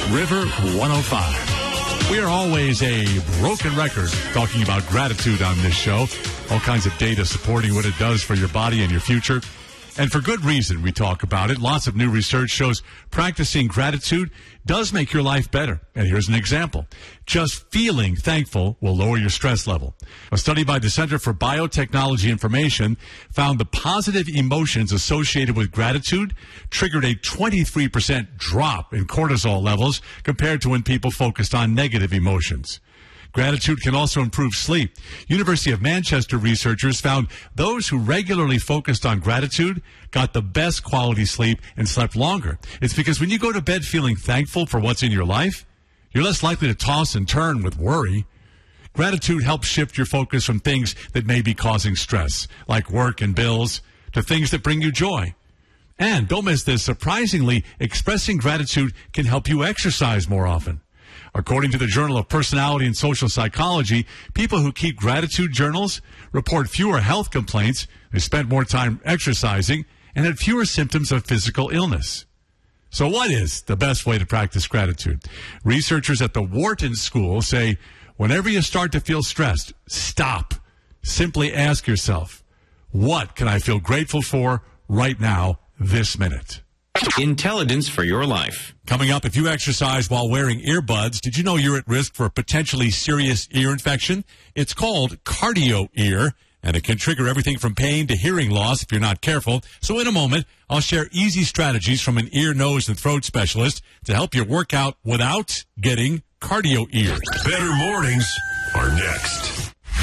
River 105. We are always a broken record talking about gratitude on this show. All kinds of data supporting what it does for your body and your future. And for good reason we talk about it. Lots of new research shows practicing gratitude does make your life better. And here's an example. Just feeling thankful will lower your stress level. A study by the Center for Biotechnology Information found the positive emotions associated with gratitude triggered a 23% drop in cortisol levels compared to when people focused on negative emotions. Gratitude can also improve sleep. University of Manchester researchers found those who regularly focused on gratitude got the best quality sleep and slept longer. It's because when you go to bed feeling thankful for what's in your life, you're less likely to toss and turn with worry. Gratitude helps shift your focus from things that may be causing stress, like work and bills, to things that bring you joy. And don't miss this, surprisingly, expressing gratitude can help you exercise more often. According to the Journal of Personality and Social Psychology, people who keep gratitude journals report fewer health complaints, they spent more time exercising, and had fewer symptoms of physical illness. So what is the best way to practice gratitude? Researchers at the Wharton School say, whenever you start to feel stressed, stop. Simply ask yourself, what can I feel grateful for right now, this minute? Intelligence for your life. Coming up, if you exercise while wearing earbuds, did you know you're at risk for a potentially serious ear infection? It's called cardio ear, and it can trigger everything from pain to hearing loss if you're not careful. So in a moment, I'll share easy strategies from an ear, nose, and throat specialist to help you work out without getting cardio ear. Better mornings are next.